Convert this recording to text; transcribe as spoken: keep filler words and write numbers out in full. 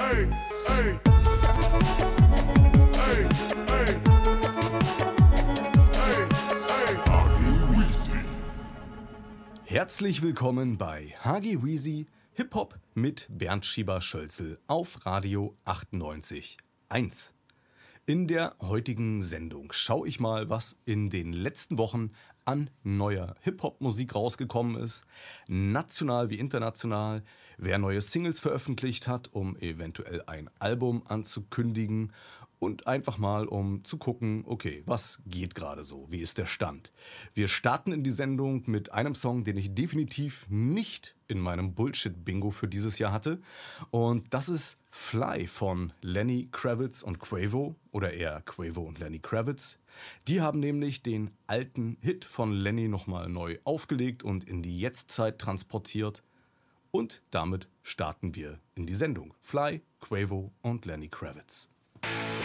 ey, ey. Ey, ey. Ey, ey. H G Weezy. Herzlich willkommen bei H G Weezy Hip-Hop mit Bernd Schieber-Schölzel auf Radio achtundneunzig Komma eins. In der heutigen Sendung schaue ich mal, was in den letzten Wochen an neuer Hip-Hop-Musik rausgekommen ist, national wie international, wer neue Singles veröffentlicht hat, um eventuell ein Album anzukündigen und einfach mal, um zu gucken, okay, was geht gerade so, wie ist der Stand. Wir starten in die Sendung mit einem Song, den ich definitiv nicht in meinem Bullshit-Bingo für dieses Jahr hatte, und das ist Fly von Lenny Kravitz und Quavo, oder eher Quavo und Lenny Kravitz. Die haben nämlich den alten Hit von Lenny nochmal neu aufgelegt und in die Jetztzeit transportiert. Und damit starten wir in die Sendung. Fly, Quavo und Lenny Kravitz.